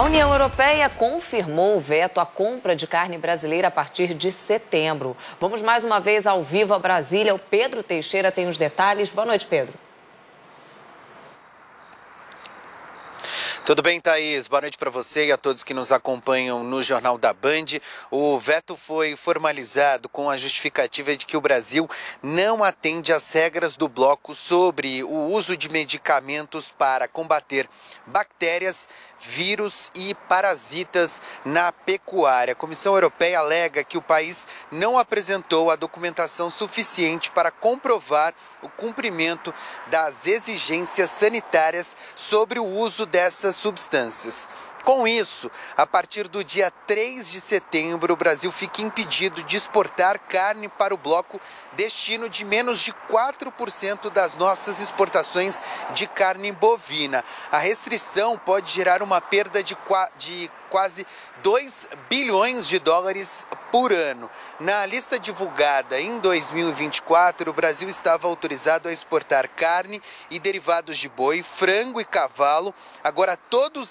União Europeia confirmou o veto à compra de carne brasileira a partir de setembro. Vamos mais uma vez ao vivo a Brasília. O Pedro Teixeira tem os detalhes. Boa noite, Pedro. Tudo bem, Thaís? Boa noite para você e a todos que nos acompanham no Jornal da Band. O veto foi formalizado com a justificativa de que o Brasil não atende às regras do bloco sobre o uso de medicamentos para combater bactérias, vírus e parasitas na pecuária. A Comissão Europeia alega que o país não apresentou a documentação suficiente para comprovar o cumprimento das exigências sanitárias sobre o uso dessas substâncias. Com isso, a partir do dia 3 de setembro, o Brasil fica impedido de exportar carne para o bloco, destino de menos de 4% das nossas exportações de carne bovina. A restrição pode gerar uma perda de quase 2 bilhões de dólares por ano. Na lista divulgada em 2024, o Brasil estava autorizado a exportar carne e derivados de boi, frango e cavalo. Agora todos